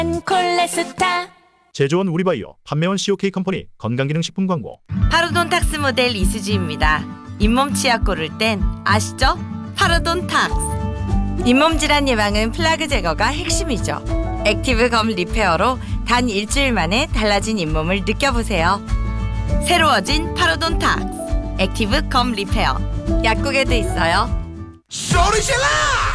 콜레스타. 제조원 우리바이오, 판매원 COK 컴퍼니 건강기능식품 광고. 파로돈탁스 모델 이수지입니다. 잇몸 치약 고를 땐 아시죠? 파로돈탁스. 잇몸 질환 예방은 플라그 제거가 핵심이죠. 액티브 검 리페어로 단 일주일 만에 달라진 잇몸을 느껴보세요. 새로워진 파로돈탁스 액티브 검 리페어. 약국에도 있어요. 소리질러!